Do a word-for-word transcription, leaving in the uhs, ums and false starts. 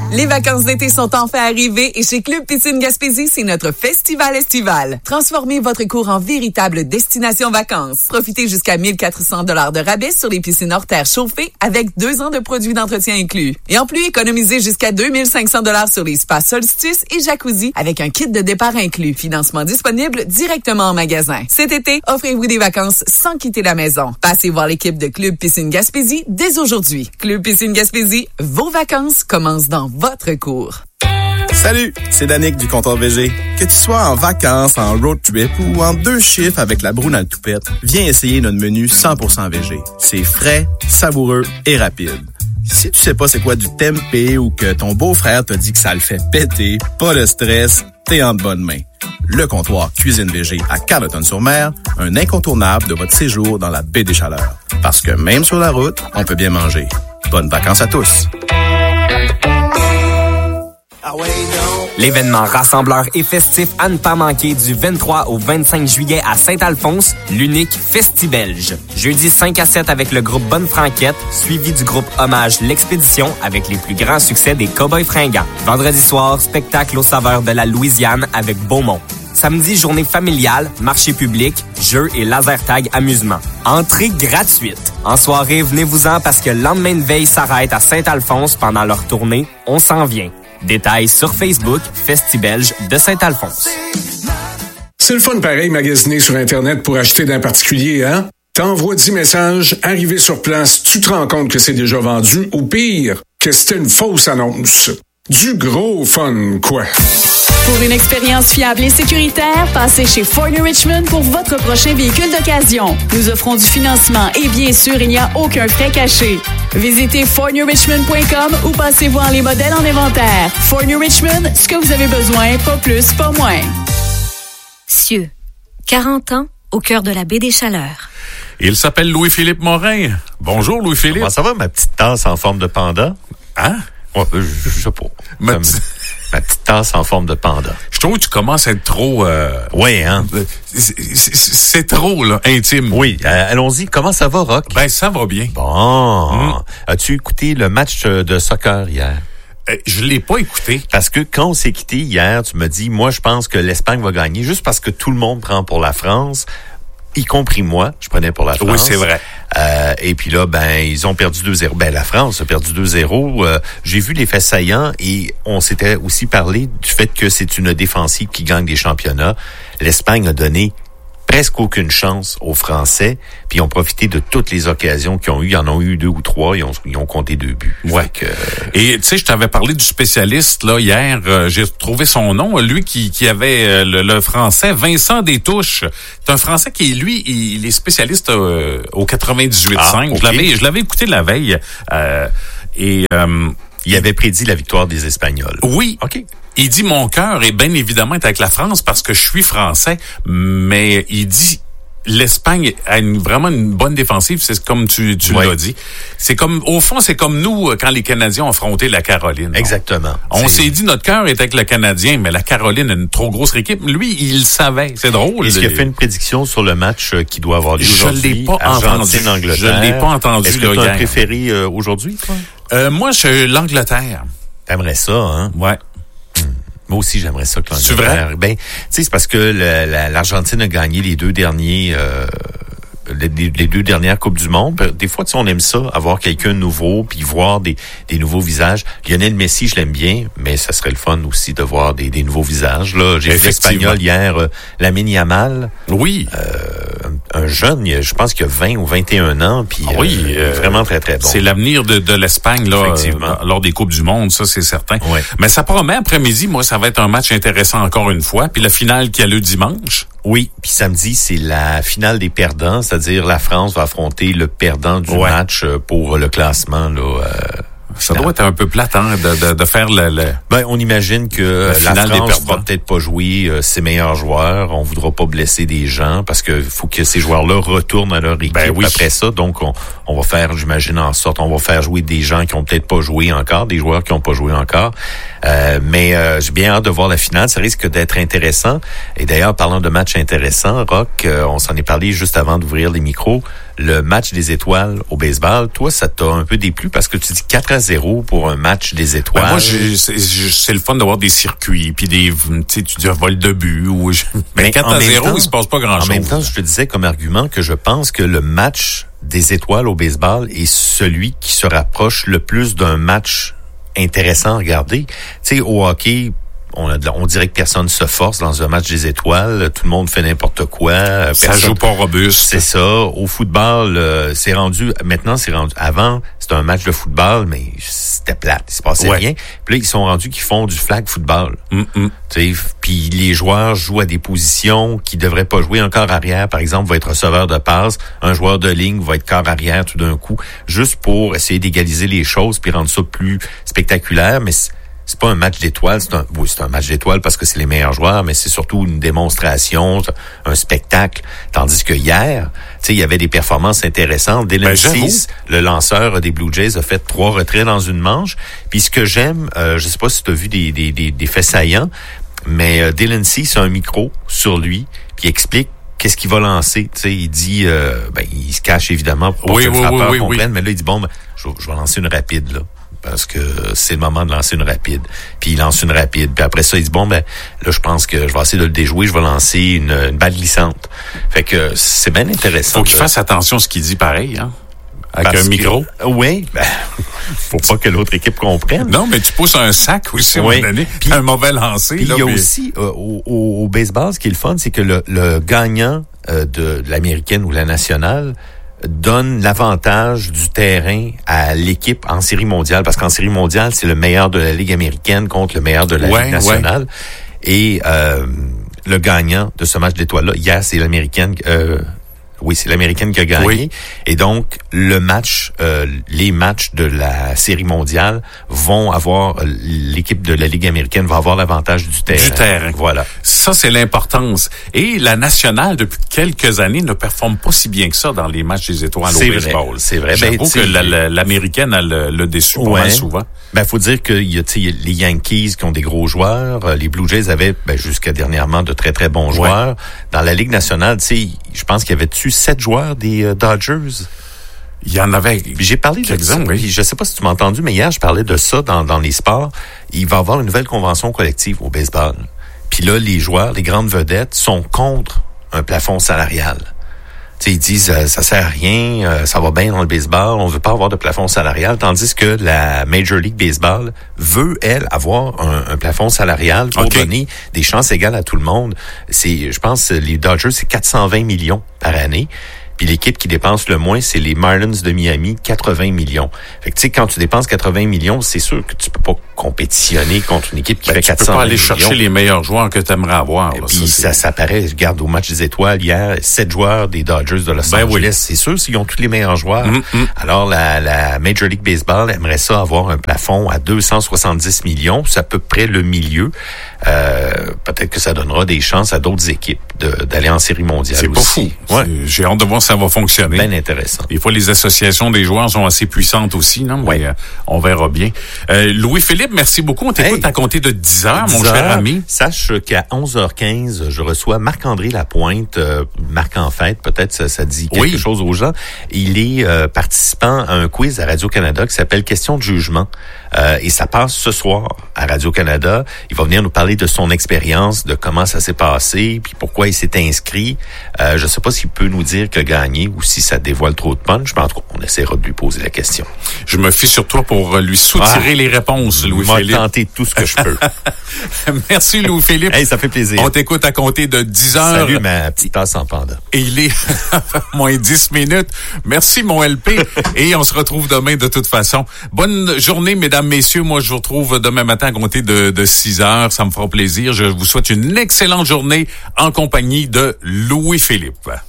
Les vacances d'été sont enfin arrivées et chez Club Piscine Gaspésie, c'est notre festival estival. Transformez votre cours en véritable destination vacances. Profitez jusqu'à mille quatre cents dollars de rabais sur les piscines hors terre chauffées avec deux ans de produits d'entretien inclus. Et en plus, économisez jusqu'à deux mille cinq cents dollars sur les spas Solstice et Jacuzzi avec un kit de départ inclus. Financement disponible directement en magasin. Cet été, offrez-vous des vacances sans quitter la maison. Passez voir l'équipe de Club Piscine Gaspésie dès aujourd'hui. Club Piscine Gaspésie, vos vacances commencent dans votre cours. Salut, c'est Danick du Comptoir V G. Que tu sois en vacances, en road trip ou en deux chiffres avec la broue dans le toupette, viens essayer notre menu cent pour cent V G. C'est frais, savoureux et rapide. Si tu sais pas c'est quoi du tempeh ou que ton beau-frère t'a dit que ça le fait péter, pas de stress, t'es en bonne main. Le Comptoir Cuisine V G à Carleton-sur-Mer, un incontournable de votre séjour dans la baie des Chaleurs. Parce que même sur la route, on peut bien manger. Bonnes vacances à tous! L'événement rassembleur et festif à ne pas manquer du vingt-trois au vingt-cinq juillet à Saint-Alphonse, l'unique Festi-Belge. Jeudi cinq à sept avec le groupe Bonne Franquette, suivi du groupe Hommage L'Expédition avec les plus grands succès des Cowboys fringants. Vendredi soir, spectacle aux saveurs de la Louisiane avec Beaumont. Samedi, journée familiale, marché public, jeux et laser tag amusement. Entrée gratuite. En soirée, venez-vous-en parce que le lendemain de veille s'arrête à Saint-Alphonse pendant leur tournée On s'en vient. Détails sur Facebook, Festi-Belge de Saint-Alphonse. C'est le fun pareil, magasiner sur Internet pour acheter d'un particulier, hein? T'envoies dix messages, arrivé sur place, tu te rends compte que c'est déjà vendu, ou pire, que c'était une fausse annonce. Du gros fun, quoi. Pour une expérience fiable et sécuritaire, passez chez Fournier Richmond pour votre prochain véhicule d'occasion. Nous offrons du financement et bien sûr, il n'y a aucun frais caché. Visitez fournier richmond point com ou passez voir les modèles en inventaire. Fournier Richmond, ce que vous avez besoin, pas plus, pas moins. Cieux, quarante ans, au cœur de la baie des Chaleurs. Il s'appelle Louis-Philippe Morin. Bonjour, Louis-Philippe. Comment ça va, ma petite tasse en forme de panda? Hein? Ouais, je, je sais pas. Ma, Comme, petite... ma petite tasse en forme de panda. Je trouve que tu commences à être trop... Euh... Oui, hein? C'est, c'est, c'est trop, là, intime. Oui, euh, allons-y. Comment ça va, Rock? Ben, ça va bien. Bon. Mm. As-tu écouté le match de soccer hier? Euh, je l'ai pas écouté. Parce que quand on s'est quitté hier, tu me dis, moi, je pense que l'Espagne va gagner juste parce que tout le monde prend pour la France, y compris moi. Je prenais pour la France. Oui, c'est vrai. Euh, et puis là, ben, ils ont perdu deux zéro. Ben, la France a perdu deux zéro. Euh, j'ai vu les faits saillants et on s'était aussi parlé du fait que c'est une défensive qui gagne des championnats. L'Espagne a donné presque aucune chance aux Français, puis ils ont profité de toutes les occasions qu'ils ont eues. Ils en ont eu deux ou trois, ils ont, ils ont compté deux buts. Ouais. Que, euh... Et tu sais, je t'avais parlé du spécialiste là hier, euh, j'ai trouvé son nom, lui qui, qui avait euh, le, le Français, Vincent Destouches. C'est un Français qui, lui, il est spécialiste euh, au quatre-vingt-dix-huit cinq. Ah, okay. Je l'avais, je l'avais écouté la veille euh, et... Euh, il avait prédit la victoire des Espagnols. Oui. OK. Il dit, mon cœur est bien évidemment avec la France parce que je suis français, mais il dit, l'Espagne a une, vraiment une bonne défensive, c'est comme tu, tu ouais. l'as dit. C'est comme, au fond, c'est comme nous quand les Canadiens ont affronté la Caroline. Exactement. On, on s'est dit, notre cœur est avec le Canadien, mais la Caroline a une trop grosse équipe. Lui, il le savait. C'est drôle. Est-ce qu'il a fait une prédiction sur le match qui doit avoir lieu aujourd'hui? Je l'ai pas entendu. Angleterre. Je l'ai pas entendu. Est-ce que tu as un préféré euh, aujourd'hui, toi? Euh, moi, je l'Angleterre. T'aimerais ça, hein? Ouais. Moi aussi, j'aimerais ça que l'Angleterre. C'est vrai? Ben, tu sais, c'est parce que le, la, l'Argentine a gagné les deux derniers, euh, les, les deux dernières Coupes du Monde. Des fois, tu sais, on aime ça, avoir quelqu'un de nouveau, puis voir des, des nouveaux visages. Lionel Messi, je l'aime bien, mais ça serait le fun aussi de voir des, des nouveaux visages. Là, j'ai vu l'Espagnol hier, euh, Lamine Yamal. Oui. Euh, un jeune, je pense qu'il a vingt ou vingt et un ans, puis ah oui, euh, vraiment très, très bon. C'est l'avenir de, de l'Espagne, là, euh, lors des Coupes du Monde, ça, c'est certain. Ouais. Mais ça promet, après-midi, moi, ça va être un match intéressant encore une fois. Puis la finale qui a lieu dimanche. Oui, puis samedi, c'est la finale des perdants, c'est-à-dire la France va affronter le perdant du ouais. match pour le classement, là, euh, ça doit être un peu plate, hein, de, de, de faire le, le... Ben, on imagine que la, la France va peut-être pas jouer euh, ses meilleurs joueurs. On voudra pas blesser des gens parce que faut que ces joueurs-là retournent à leur équipe ben oui. après ça. Donc, on, on va faire, j'imagine, en sorte, on va faire jouer des gens qui ont peut-être pas joué encore, des joueurs qui ont pas joué encore. Euh, mais euh, j'ai bien hâte de voir la finale. Ça risque d'être intéressant. Et d'ailleurs, parlant de matchs intéressants, Rock, euh, on s'en est parlé juste avant d'ouvrir les micros. le match des étoiles au baseball. Toi, ça t'a un peu déplu parce que tu dis quatre à zéro pour un match des étoiles. Ben moi, j'ai, c'est, c'est le fun d'avoir des circuits, puis des, tu sais, tu dis un vol de but, ou je, mais, mais quatre à zéro, il se passe pas grand-chose. En même temps, je te disais comme argument que je pense que le match des étoiles au baseball est celui qui se rapproche le plus d'un match intéressant à regarder. Tu sais, au hockey, On, a, on dirait que personne se force dans un match des étoiles. Tout le monde fait n'importe quoi. Ça personne, joue pas robuste. C'est ça. Au football, euh, c'est rendu... Maintenant, c'est rendu... Avant, c'était un match de football, mais c'était plate. Il se passait ouais. rien. Puis là, ils sont rendus qu'ils font du flag football. Mm-mm. Tu sais, puis les joueurs jouent à des positions qui devraient pas jouer. Un corps arrière, par exemple, va être receveur de passe. Un joueur de ligne va être corps arrière tout d'un coup, juste pour essayer d'égaliser les choses puis rendre ça plus spectaculaire. Mais c'est pas un match d'étoiles, c'est un, oui, c'est un match d'étoiles parce que c'est les meilleurs joueurs, mais c'est surtout une démonstration, un spectacle. Tandis que hier, tu sais, il y avait des performances intéressantes. Dylan ben, Cease, le lanceur des Blue Jays, a fait trois retraits dans une manche. Puis ce que j'aime, euh, je sais pas si tu as vu des, des, des, des faits saillants, mais euh, Dylan Cease a un micro sur lui, puis il explique qu'est-ce qu'il va lancer. Tu sais, il dit, euh, ben, il se cache évidemment pour oui, que oui, le frappeur oui, oui, comprenne, oui. mais là, il dit, bon, ben, je, je vais lancer une rapide, là. Parce que c'est le moment de lancer une rapide. Puis il lance une rapide. Puis après ça, il dit, bon, ben là, je pense que je vais essayer de le déjouer. Je vais lancer une, une balle glissante. Fait que c'est bien intéressant. Faut qu'il fasse attention à ce qu'il dit pareil, hein? Avec Parce un micro. Que, oui. Ben, faut pas que l'autre équipe comprenne. Non, mais tu pousses un sac aussi à un oui. moment donné. Puis un mauvais lancer. Puis là, il y a puis... aussi, euh, au, au, au baseball, ce qui est le fun, c'est que le, le gagnant euh, de, de l'américaine ou la nationale donne l'avantage du terrain à l'équipe en série mondiale, parce qu'en série mondiale, c'est le meilleur de la Ligue américaine contre le meilleur de la ouais, Ligue nationale. Ouais. Et euh, le gagnant de ce match d'étoiles-là, hier, c'est l'américaine... Euh, oui, c'est l'américaine qui a gagné. Oui. Et donc, le match, euh, les matchs de la série mondiale vont avoir, l'équipe de la Ligue américaine va avoir l'avantage du terrain. Du terrain. Voilà. Ça, c'est l'importance. Et la nationale, depuis quelques années, ne performe pas si bien que ça dans les matchs des étoiles c'est au baseball. Vrai, c'est vrai. J'avoue ben, que la, la, l'américaine a le, le déçu ouais. pas mal souvent. Ben, faut dire qu'il y a, tu sais, les Yankees qui ont des gros joueurs. Les Blue Jays avaient, ben, jusqu'à dernièrement, de très, très bons joueurs. Ouais. Dans la Ligue nationale, tu sais, je pense qu'il y avait dessus sept joueurs des euh, Dodgers. Il y en avait. J'ai parlé de ça. Oui. Je sais pas si tu m'as entendu, mais hier, je parlais de ça dans, dans les sports. Il va y avoir une nouvelle convention collective au baseball. Puis là, les joueurs, les grandes vedettes sont contre un plafond salarial. T'sais, ils disent euh, ça sert à rien, euh, ça va bien dans le baseball, on veut pas avoir de plafond salarial, tandis que la Major League Baseball veut, elle, avoir un, un plafond salarial pour okay. donner des chances égales à tout le monde. C'est, je pense, les Dodgers, c'est quatre cent vingt millions par année. Puis l'équipe qui dépense le moins, c'est les Marlins de Miami, quatre-vingts millions. Fait que tu sais, quand tu dépenses quatre-vingts millions, c'est sûr que tu peux pas compétitionner contre une équipe qui ben, fait quatre cent vingt millions. Tu peux pas aller chercher les meilleurs joueurs que tu aimerais avoir. Là, puis ça, ça, ça paraît, regarde au match des étoiles hier, sept joueurs des Dodgers de Los ben Angeles. Oui. C'est sûr s'ils ont tous les meilleurs joueurs. Mm-hmm. Alors la, la Major League Baseball aimerait ça avoir un plafond à deux cent soixante-dix millions. C'est à peu près le milieu. Euh, peut-être que ça donnera des chances à d'autres équipes de, d'aller en série mondiale c'est aussi. C'est pas fou. Ouais. J'ai hâte de voir si ça va fonctionner. Bien intéressant. Des fois, les associations des joueurs sont assez puissantes aussi, non? Oui. Mais, euh, on verra bien. Euh, Louis-Philippe, merci beaucoup. On t'écoute hey, à compter de dix heures, mon heures, cher ami. Sache qu'à onze heures quinze, je reçois Marc-André Lapointe, euh, Marc en fête, peut-être ça, ça dit quelque oui. chose aux gens. Il est euh, participant à un quiz à Radio-Canada qui s'appelle Question de jugement. Euh, et ça passe ce soir à Radio-Canada. Il va venir nous parler de son expérience, de comment ça s'est passé, puis pourquoi il s'est inscrit. Euh, je ne sais pas s'il peut nous dire qu'il a gagné ou si ça dévoile trop de punch, mais en tout cas, on essaiera de lui poser la question. Je me fie sur toi pour lui soutirer ah, les réponses, Louis-Philippe. Je vais tenter tout ce que je peux. Merci, Louis-Philippe. Hey, ça fait plaisir. On t'écoute à compter de dix heures. Salut, ma petite tasse en panda. Et il est moins dix minutes. Merci, mon L P. Et on se retrouve demain de toute façon. Bonne journée, mesdames, messieurs. Moi, je vous retrouve demain matin à compter de, de six heures. Ça me fera plaisir. Je vous souhaite une excellente journée en compagnie de Louis-Philippe.